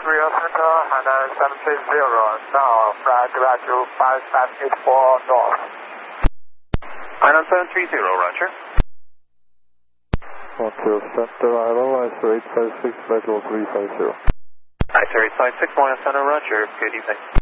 Rio Center, Hainan 730, now flight direct to 5584 North. Hainan 730, roger. 10 Center, Idle, ISO 856, Visual 350. ISO 856, Moya Center, roger. Good evening.